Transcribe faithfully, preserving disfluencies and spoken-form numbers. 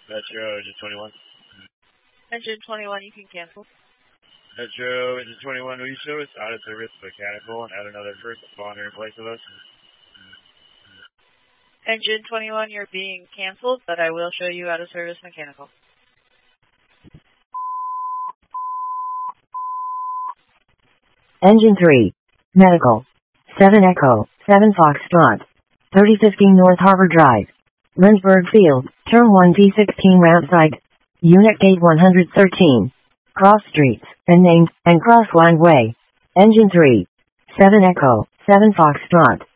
Metro, Engine twenty-one. Engine twenty-one, you can cancel. Metro, Engine twenty-one, will you show us out of service mechanical and add another first responder in place of us? Engine twenty-one, you're being canceled, but I will show you out of service mechanical. Engine three, medical. seven Echo, seven Foxtrot. thirty fifteen North Harbor Drive. Lynchburg Field, turn one V sixteen ramp site. Unit gate one hundred thirteen. Cross streets, and named, and cross line way. Engine three, seven Echo, seven Foxtrot.